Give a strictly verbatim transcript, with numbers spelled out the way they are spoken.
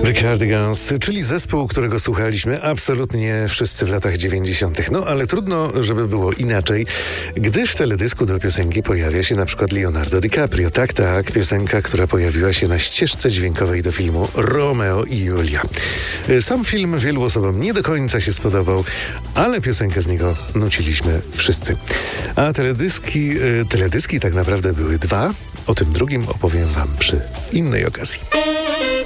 The Cardigans, czyli zespół, którego słuchaliśmy absolutnie wszyscy w latach dziewięćdziesiątych. No ale trudno, żeby było inaczej, gdyż w teledysku do piosenki pojawia się na przykład Leonardo DiCaprio. Tak, tak, piosenka, która pojawiła się na ścieżce dźwiękowej do filmu Romeo i Julia. Sam film wielu osobom nie do końca się spodobał, ale piosenkę z niego nuciliśmy wszyscy. A teledyski, teledyski tak naprawdę były dwa. O tym drugim opowiem wam przy innej okazji.